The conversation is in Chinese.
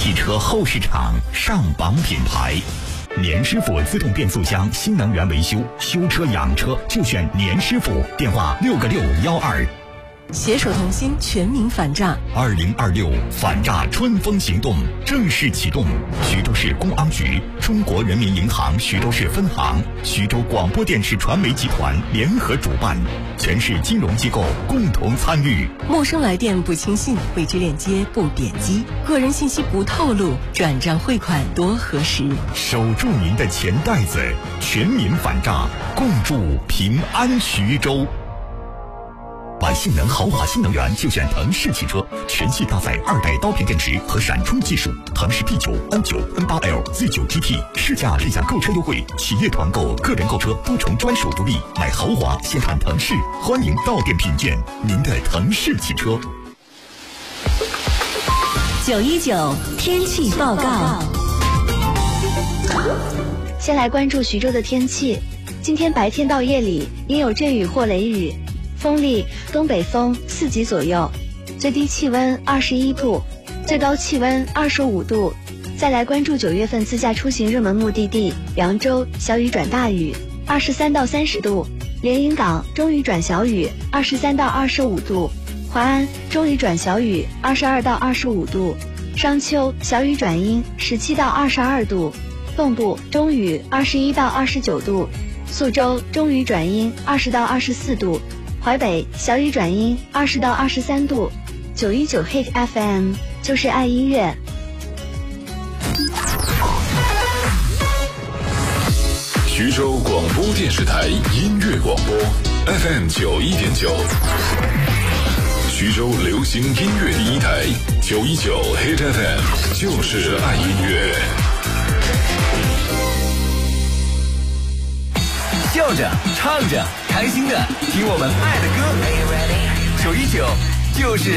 汽车后市场上榜品牌。年师傅自动变速箱新能源维修，修车养车就选年师傅，电话6个612。 携手同心，全民反诈。 2026反诈春风行动正式启动，徐州市公安局、中国人民银行徐州市分行、徐州广播电视传媒集团联合主办，全市金融机构共同参与。 陌生来电不轻信，未知链接不点击，个人信息不透露，转账汇款多核实。 守住您的钱袋子，全民反诈，共筑平安徐州。买性能豪华新能源就选腾势汽车，全系搭载2代刀片电池和闪充技术，腾势 P9、N9、N8L、Z9 GT，试驾立享购车优惠，企业团购、个人购车多重专属福利。买豪华先看腾势，欢迎到店品鉴您的腾势汽车。 919天气报告。 先来关注徐州的天气，今天白天到夜里阴有阵雨或雷雨。风力东北风4级左右，最低气温21度，最高气温25度。再来关注9月份自驾出行热门目的地凉州，小雨转大雨，23到30度；连云港中雨转小雨，23到25度；淮安中雨转小雨，22到25度；商丘小雨转阴，17到22度；蚌埠中雨21到29度；宿州中雨转阴，20到24度。淮北小雨转阴，20到23度。919 Hit FM 就是爱音乐。 徐州广播电视台音乐广播 FM91.9，徐州流行音乐第一台919 Hit FM 就是爱音乐。 笑着唱着开心的听我们爱的歌，919就是